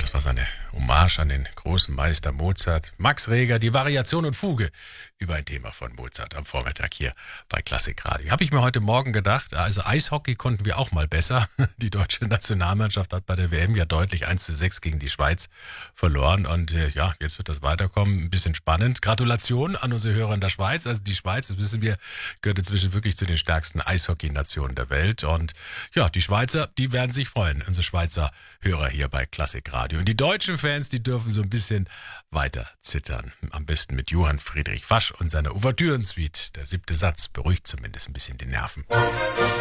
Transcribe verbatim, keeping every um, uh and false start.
Das war seine Hommage an den großen Meister Mozart. Max Reger, die Variation und Fuge über ein Thema von Mozart am Vormittag hier bei Klassikradio. Habe ich mir heute Morgen gedacht, also Eishockey konnten wir auch mal besser. Die deutsche Nationalmannschaft hat bei der W M ja deutlich eins zu sechs gegen die Schweiz verloren. Und äh, ja, jetzt wird das weiterkommen. Ein bisschen spannend. Gratulation an unsere Hörer in der Schweiz. Also die Schweiz, das wissen wir, gehört inzwischen wirklich zu den stärksten Eishockey-Nationen der Welt. Und ja, die Schweizer, die werden sich freuen. Unsere Schweizer Hörer hier bei Klassikradio. Und die deutschen Fans, die dürfen so ein bisschen weiter zittern. Am besten mit Johann Friedrich Fasch und seiner Ouvertüren-Suite. Der siebte Satz beruhigt zumindest ein bisschen die Nerven.